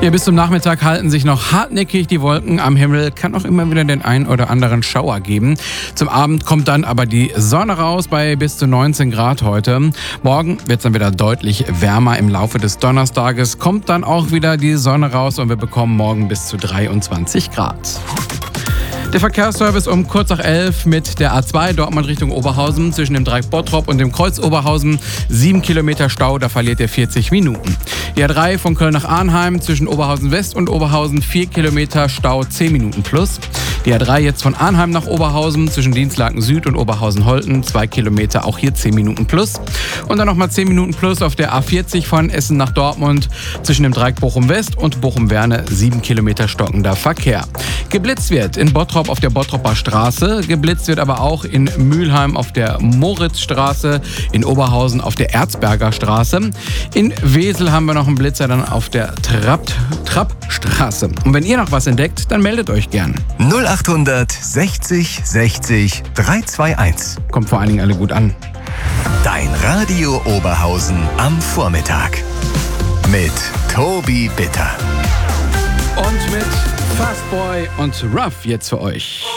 Ja, bis zum Nachmittag halten sich noch hartnäckig die Wolken am Himmel. Kann auch immer wieder den einen oder anderen Schauer geben. Zum Abend kommt dann aber die Sonne raus bei bis zu 19 Grad heute. Morgen wird es dann wieder deutlich wärmer. Im Laufe des Donnerstages kommt dann auch wieder die Sonne raus und wir bekommen morgen bis zu 23 Grad. Der Verkehrsservice um kurz nach 11 mit der A2 Dortmund Richtung Oberhausen zwischen dem Dreieck Bottrop und dem Kreuz Oberhausen. 7 Kilometer Stau, da verliert ihr 40 Minuten. Die A3 von Köln nach Arnheim zwischen Oberhausen West und Oberhausen 4 Kilometer Stau, 10 Minuten plus. Die A3 jetzt von Arnheim nach Oberhausen zwischen Dienstlaken Süd und Oberhausen-Holten 2 Kilometer, auch hier 10 Minuten plus. Und dann nochmal 10 Minuten plus auf der A40 von Essen nach Dortmund zwischen dem Dreieck Bochum West und Bochum-Werne 7 Kilometer stockender Verkehr. Geblitzt wird in Bottrop auf der Bottroper Straße, geblitzt wird aber auch in Mülheim auf der Moritzstraße, in Oberhausen auf der Erzberger Straße. In Wesel haben wir noch einen Blitzer dann auf der Trappstraße. Und wenn ihr noch was entdeckt, dann meldet euch gern. 0800 60 60 321. Kommt vor allen Dingen alle gut an. Dein Radio Oberhausen am Vormittag. Mit Tobi Bitter. Und mit Fastboy und Ruff jetzt für euch.